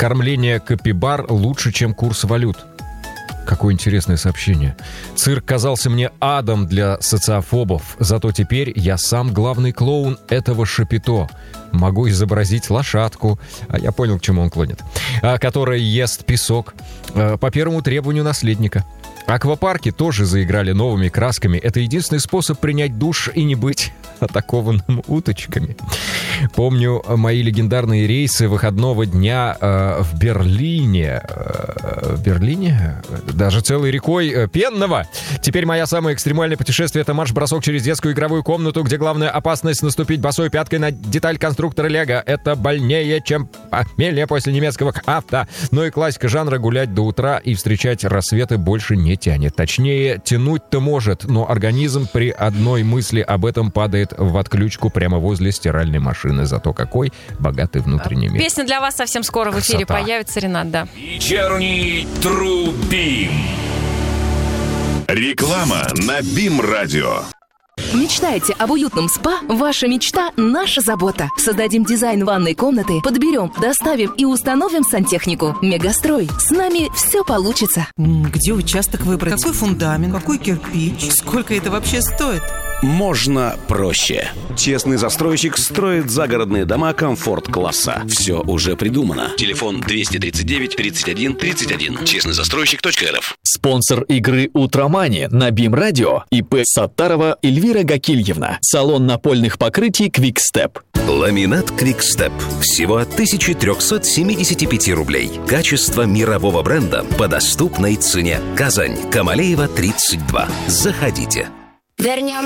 Кормление капибар лучше, чем курс валют. Какое интересное сообщение. Цирк казался мне адом для социофобов, зато теперь я сам главный клоун этого шапито. Могу изобразить лошадку, я понял, к чему он клонит, которая ест песок по первому требованию наследника. Аквапарки тоже заиграли новыми красками. Это единственный способ принять душ и не быть атакованным уточками. Помню мои легендарные рейсы выходного дня в Берлине. В Берлине? Даже целой рекой пенного. Теперь мое самое экстремальное путешествие — это марш-бросок через детскую игровую комнату, где главная опасность — наступить босой пяткой на деталь конструктора Лего. Это больнее, чем похмелье после немецкого авто. Ну и классика жанра — гулять до утра и встречать рассветы больше не тянет. Точнее, тянуть-то может, но организм при одной мысли об этом падает в отключку прямо возле стиральной машины. Зато какой богатый внутренний мир. Песня для вас совсем скоро в эфире появится, Ренат, да. Вечерний Трубим. Реклама на БИМ-радио. Мечтаете об уютном спа? Ваша мечта – наша забота. Создадим дизайн ванной комнаты, подберем, доставим и установим сантехнику. Мегастрой. С нами все получится. Где участок выбрать? Какой фундамент? Какой кирпич? Сколько это вообще стоит? Можно проще. Честный застройщик строит загородные дома комфорт-класса. Все уже придумано. Телефон 239 31 31. Честнойзастройщик.рф. Спонсор игры «Утромани» на БИМ-радио ИП Саттарова Эльвира Гакильевна. Салон напольных покрытий «Квикстеп». Ламинат «Квикстеп». Всего от 1375 рублей. Качество мирового бренда по доступной цене. Казань, Камалеева, 32. Заходите. Вернем